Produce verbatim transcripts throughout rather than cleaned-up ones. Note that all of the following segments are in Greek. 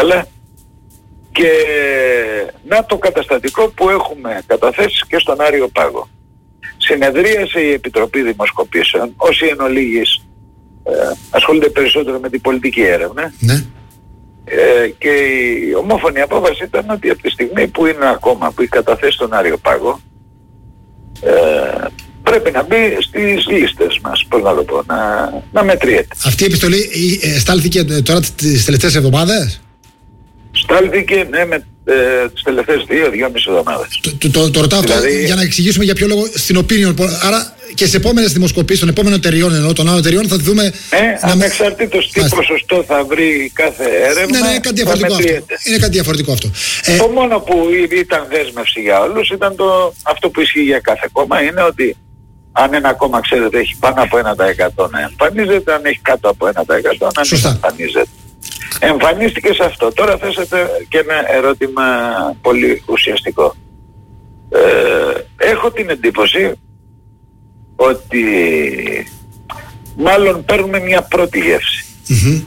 καλά. Και να το καταστατικό που έχουμε καταθέσει και στον Άριο Πάγο. Συνεδρίασε η Επιτροπή Δημοσκοπήσεων, όσοι εν ολίγης ε, ασχολούνται περισσότερο με την πολιτική έρευνα. Ναι. Ε, και η ομόφωνη απόφαση ήταν ότι από τη στιγμή που είναι ακόμα, που έχει καταθέσει τον Άριο Πάγο, ε, πρέπει να μπει στις λίστες μας, πώς να το πω, να, να μετριέται. Αυτή η επιστολή ε, στάλθηκε τώρα τις τελευταίες εβδομάδες? Στάλθηκε, ναι, με ε, τις τελευταίες δύο, δυόμισι εβδομάδες. Το, το, το, το ρωτάω δηλαδή... αυτό για να εξηγήσουμε για ποιο λόγο στην opinion. Άρα και σε επόμενες δημοσκοπήσεις των επόμενων εταιριών, ενώ των άλλων εταιριών, θα δούμε. Ναι, να... ανεξαρτήτως τι Άστε. ποσοστό θα βρει κάθε έρευνα. Ναι, ναι, είναι κάτι διαφορετικό αυτό. Είναι κάτι διαφορετικό αυτό. Το ε... μόνο που ήταν δέσμευση για όλους ήταν το, αυτό που ισχύει για κάθε κόμμα, είναι ότι αν ένα κόμμα, ξέρετε, έχει πάνω από ένα τοις εκατό να εμφανίζεται, αν έχει κάτω από ένα τοις εκατό να μην εμφανίζεται. Εμφανίστηκε σε αυτό. Τώρα θέσατε και ένα ερώτημα πολύ ουσιαστικό. Ε, έχω την εντύπωση ότι μάλλον παίρνουμε μια πρώτη γεύση mm-hmm.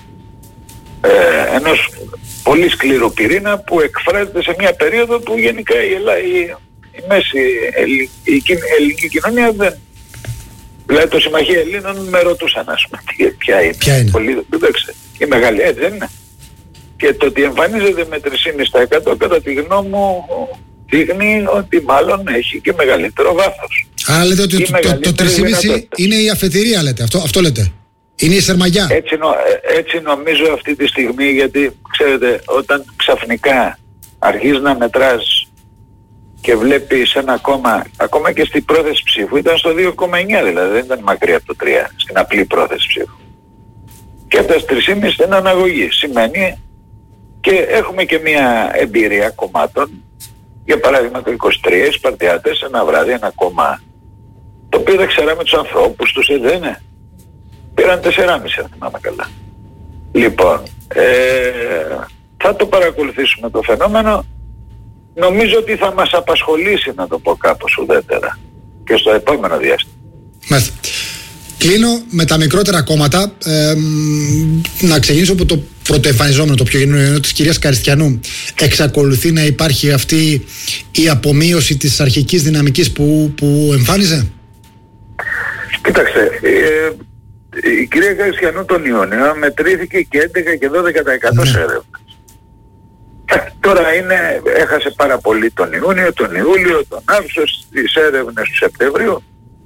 ε, ενός πολύ σκληρού πυρήνα που εκφράζεται σε μια περίοδο που γενικά η, Ελλάδα, η, η μέση η, η, η ελληνική κοινωνία δεν, δηλαδή το Συμμαχία Ελλήνων με ρωτούσαν, ας πούμε, ποια είναι, ποια είναι? Πολύ, δεν το ξέρω. Η μεγάλη, έτσι δεν είναι? Και το ότι εμφανίζεται με τρία κόμμα πέντε τοις εκατό κατά τη γνώμη μου δείχνει ότι μάλλον έχει και μεγαλύτερο βάθος. Άρα λέτε ότι το, το, το τρία κόμμα πέντε είναι η αφετηρία, λέτε, αυτό, αυτό λέτε. Είναι η σερμαγιά. Έτσι, νο, έτσι νομίζω αυτή τη στιγμή, γιατί ξέρετε, όταν ξαφνικά αρχίζεις να μετράς και βλέπεις ένα κόμμα, ακόμα και στην πρόθεση ψήφου, ήταν στο δύο κόμμα εννιά, δηλαδή δεν ήταν μακριά από το τρία, στην απλή πρόθεση ψήφου. Και από τα τρία κόμμα πέντε είναι αναγωγή. Σημαίνει, και έχουμε και μια εμπειρία κομμάτων, για παράδειγμα το είκοσι τρία, οι Σπαρτιάτες, ένα βράδυ, ένα κόμμα, το οποίο δεν ξέραμε τους ανθρώπους τους, ε, δεν είναι. Πήραν τέσσερα κόμμα πέντε, αν θυμάμαι καλά. Λοιπόν, ε, θα το παρακολουθήσουμε το φαινόμενο. Νομίζω ότι θα μας απασχολήσει, να το πω κάπως ουδέτερα, και στο επόμενο διάστημα. Μάλιστα. Κλείνω με τα μικρότερα κόμματα. Ε, να ξεκινήσω από το πρωτοεμφανιζόμενο, το πιο γενναίο, της κυρίας Καριστιανού. Εξακολουθεί να υπάρχει αυτή η απομείωση της αρχικής δυναμικής που, που εμφάνιζε? Κοίταξε, ε, η κυρία Καριστιανού τον Ιούνιο μετρήθηκε και έντεκα και δώδεκα τοις εκατό σε έρευνες. Τώρα είναι, έχασε πάρα πολύ τον Ιούνιο, τον Ιούλιο, τον Αύγουστο, στις έρευνες του Σεπτεμβρίου.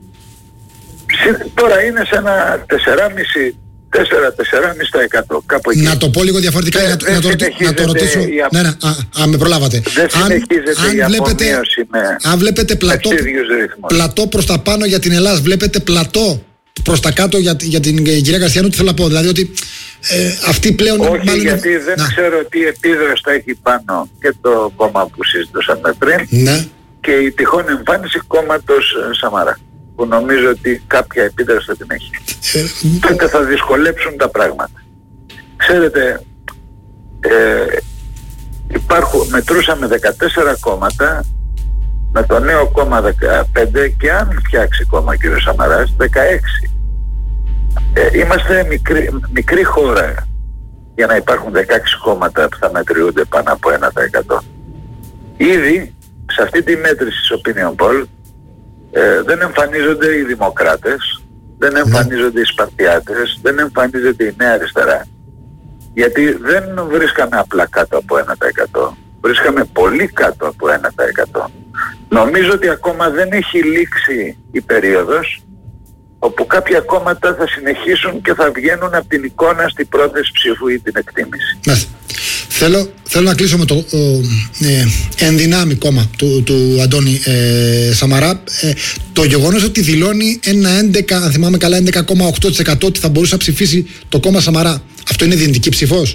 Τώρα είναι σε ένα τέσσερα κόμμα πέντε τέσσερα με τέσσερα κόμμα πέντε τοις εκατό κάπου εκεί. Να το πω λίγο διαφορετικά, να, να, το, να το ρωτήσω. Α... Ναι, ναι, α, α, με προλάβατε. Δεν αν, συνεχίζεται αν η βλέπετε, με, αν βλέπετε πλατό, πλατό προς τα πάνω για την Ελλάδα, βλέπετε πλατό προς τα κάτω για, για την κυρία Καριστιανού, τι θέλω να πω? Δηλαδή ότι ε, αυτή πλέον... Όχι, μάλλον... γιατί δεν να. ξέρω τι επίδραση θα έχει πάνω και το κόμμα που συζητούσαμε πριν, ναι. και η τυχόν εμφάνιση κόμματος Σαμαρά, που νομίζω ότι κάποια επίδραση θα την έχει. Ε, τότε θα δυσκολέψουν τα πράγματα. Ξέρετε, ε, υπάρχουν, μετρούσαμε δεκατέσσερα κόμματα, με το νέο κόμμα δεκαπέντε, και αν φτιάξει κόμμα ο κ. Σαμαράς δεκαέξι. Ε, είμαστε μικρή, μικρή χώρα για να υπάρχουν δεκαέξι κόμματα που θα μετριούνται πάνω από ένα τοις εκατό. Ήδη σε αυτή τη μέτρηση της Opinion Poll ε, δεν εμφανίζονται οι Δημοκράτες, δεν εμφανίζονται οι Σπαρτιάτες, δεν εμφανίζεται η Νέα Αριστερά, γιατί δεν βρίσκαμε απλά κάτω από ένα τοις εκατό, βρίσκαμε πολύ κάτω από ένα τοις εκατό. Νομίζω ότι ακόμα δεν έχει λήξει η περίοδος όπου κάποια κόμματα θα συνεχίσουν και θα βγαίνουν από την εικόνα στην πρόθεση ψήφου ή την εκτίμηση. Ναι. Θέλω, θέλω να κλείσω με το ε, ενδυνάμει κόμμα του, του Αντώνη ε, Σαμαρά. Ε, το γεγονός ότι δηλώνει ένα έντεκα, αν θυμάμαι καλά, έντεκα κόμμα οκτώ τοις εκατό ότι θα μπορούσε να ψηφίσει το κόμμα Σαμαρά. Αυτό είναι δυνητική ψηφός?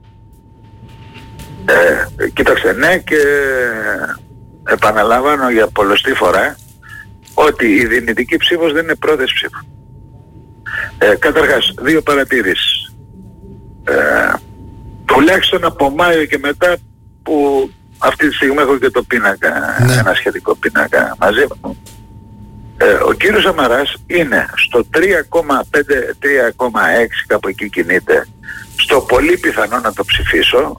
Ε, κοίταξε, ναι, και επαναλαμβάνω για πολλωστή φορά ότι η δυνητική ψήφος δεν είναι πρόθεση ψήφου. Ε, καταρχάς, δύο παρατηρήσεις. Ε, τουλάχιστον από Μάιο και μετά, που αυτή τη στιγμή έχω και το πίνακα, ναι. ένα σχετικό πίνακα μαζί μου, ε, ο κύριος Σαμαράς είναι στο τρία κόμμα πέντε τρία κόμμα έξι, κάπου εκεί κινείται, στο πολύ πιθανό να το ψηφίσω,